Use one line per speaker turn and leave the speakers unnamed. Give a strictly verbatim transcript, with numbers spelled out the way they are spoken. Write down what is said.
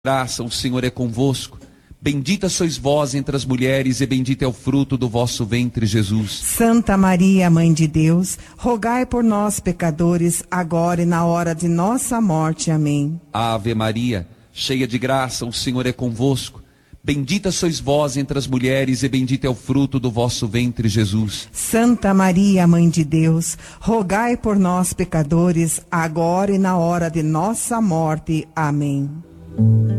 Graça, o Senhor é convosco. Bendita sois vós entre as mulheres e bendito é o fruto do vosso ventre, Jesus.
Santa Maria, Mãe de Deus, rogai por nós, pecadores, agora e na hora de nossa morte. Amém.
Ave Maria, cheia de graça, o Senhor é convosco. Bendita sois vós entre as mulheres e bendito é o fruto do vosso ventre, Jesus.
Santa Maria, Mãe de Deus, rogai por nós, pecadores, agora e na hora de nossa morte. Amém.